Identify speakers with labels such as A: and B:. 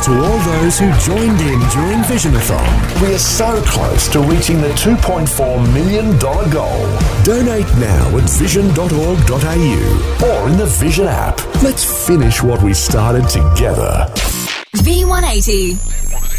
A: to all those who joined in during Visionathon.
B: We are so close to reaching the $2.4 million goal.
A: Donate now at vision.org.au
B: Or in the Vision app.
A: Let's finish what we started together.
C: V180.